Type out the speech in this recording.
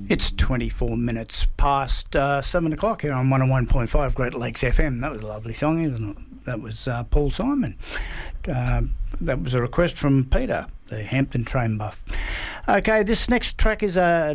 It's 24 minutes past 7 o'clock here on 101.5 Great Lakes FM. That was a lovely song, isn't it? That was Paul Simon. That was a request from Peter, the Hampton Train Buff. Okay, this next track is a